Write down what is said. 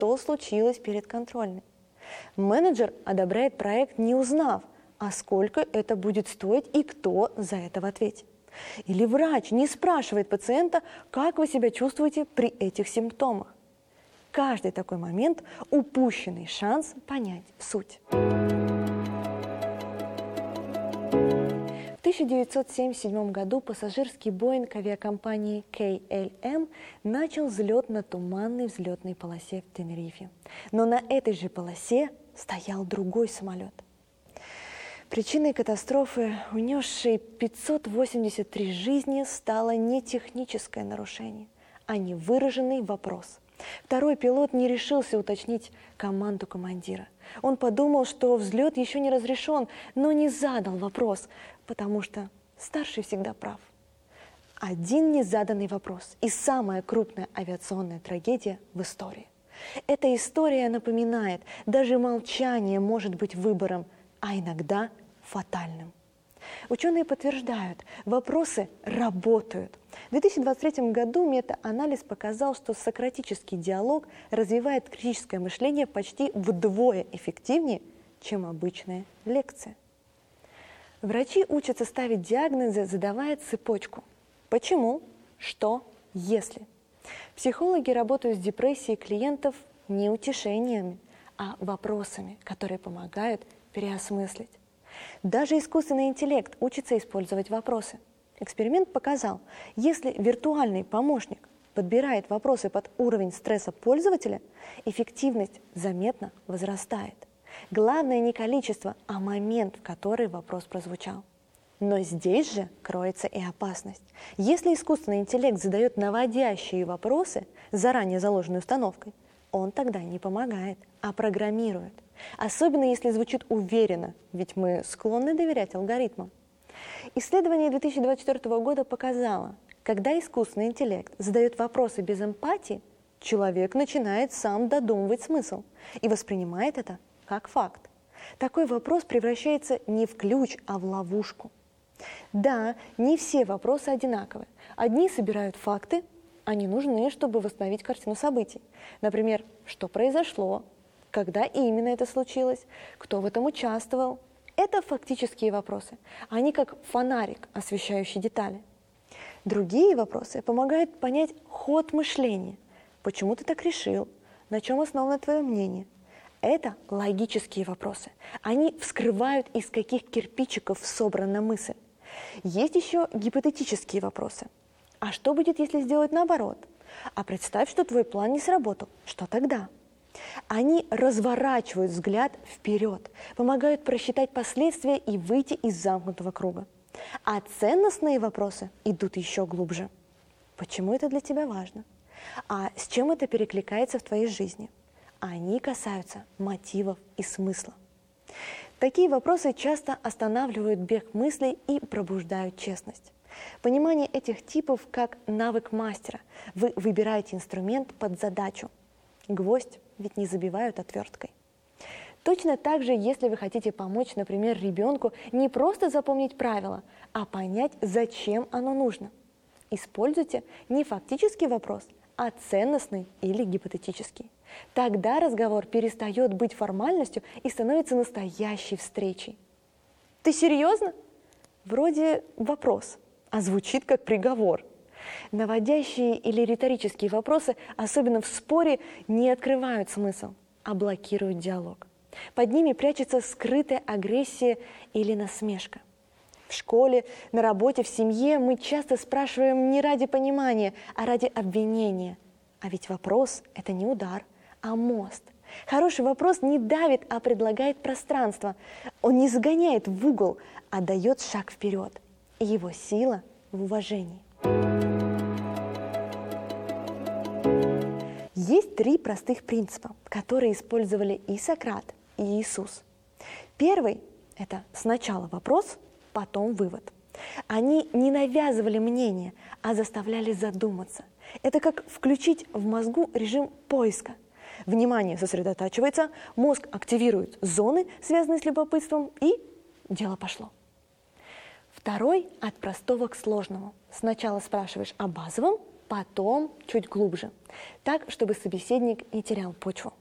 что случилось перед контрольной. Менеджер одобряет проект, не узнав, а сколько это будет стоить и кто за это в ответе. Или врач не спрашивает пациента, как вы себя чувствуете при этих симптомах. Каждый такой момент – упущенный шанс понять суть. В 1977 году пассажирский Боинг авиакомпании KLM начал взлет на туманной взлетной полосе в Тенерифе. Но на этой же полосе стоял другой самолет. Причиной катастрофы, унесшей 583 жизни, стало не техническое нарушение, а невыраженный вопрос. Второй пилот не решился уточнить команду командира. Он подумал, что взлет еще не разрешен, но не задал вопрос, потому что старший всегда прав. Один незаданный вопрос и самая крупная авиационная трагедия в истории. Эта история напоминает, даже молчание может быть выбором, а иногда фатальным. Ученые подтверждают, вопросы работают. В 2023 году мета-анализ показал, что сократический диалог развивает критическое мышление почти вдвое эффективнее, чем обычная лекция. Врачи учатся ставить диагнозы, задавая цепочку. Почему? Что? Если? Психологи работают с депрессией клиентов не утешениями, а вопросами, которые помогают переосмыслить. Даже искусственный интеллект учится использовать вопросы. Эксперимент показал, если виртуальный помощник подбирает вопросы под уровень стресса пользователя, эффективность заметно возрастает. Главное не количество, а момент, в который вопрос прозвучал. Но здесь же кроется и опасность. Если искусственный интеллект задает наводящие вопросы, заранее заложенной установкой, он тогда не помогает, а программирует. Особенно если звучит уверенно, ведь мы склонны доверять алгоритмам. Исследование 2024 года показало, когда искусственный интеллект задает вопросы без эмпатии, человек начинает сам додумывать смысл и воспринимает это как факт. Такой вопрос превращается не в ключ, а в ловушку. Да, не все вопросы одинаковы. Одни собирают факты, они нужны, чтобы восстановить картину событий. Например, что произошло, когда именно это случилось, кто в этом участвовал. Это фактические вопросы. Они как фонарик, освещающий детали. Другие вопросы помогают понять ход мышления. Почему ты так решил? На чем основано твое мнение? Это логические вопросы. Они вскрывают, из каких кирпичиков собрана мысль. Есть еще гипотетические вопросы. А что будет, если сделать наоборот? А представь, что твой план не сработал. Что тогда? Они разворачивают взгляд вперед, помогают просчитать последствия и выйти из замкнутого круга. А ценностные вопросы идут еще глубже. Почему это для тебя важно? А с чем это перекликается в твоей жизни? Они касаются мотивов и смысла. Такие вопросы часто останавливают бег мыслей и пробуждают честность. Понимание этих типов как навык мастера. Вы выбираете инструмент под задачу. Гвоздь ведь не забивают отверткой. Точно так же, если вы хотите помочь, например, ребенку не просто запомнить правила, а понять, зачем оно нужно. Используйте не фактический вопрос, а ценностный или гипотетический. Тогда разговор перестает быть формальностью и становится настоящей встречей. Ты серьезно? Вроде вопрос, а звучит как приговор. Наводящие или риторические вопросы, особенно в споре, не открывают смысл, а блокируют диалог. Под ними прячется скрытая агрессия или насмешка. В школе, на работе, в семье мы часто спрашиваем не ради понимания, а ради обвинения. А ведь вопрос – это не удар, а мост. Хороший вопрос не давит, а предлагает пространство. Он не загоняет в угол, а дает шаг вперед. И его сила в уважении. Есть 3 простых принципа, которые использовали и Сократ, и Иисус. Первый – это сначала вопрос, потом вывод. Они не навязывали мнение, а заставляли задуматься. Это как включить в мозгу режим поиска. Внимание сосредотачивается, мозг активирует зоны, связанные с любопытством, и дело пошло. Второй – от простого к сложному. Сначала спрашиваешь о базовом, потом чуть глубже, так, чтобы собеседник не терял почву.